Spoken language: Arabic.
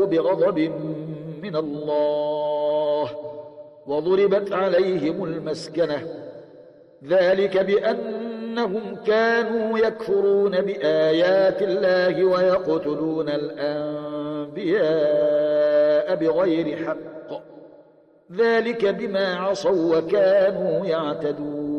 بغضب من الله وضربت عليهم المسكنة ذلك بأنهم كانوا يكفرون بآيات الله ويقتلون الأنبياء بغير حق ذلك بما عصوا وكانوا يعتدون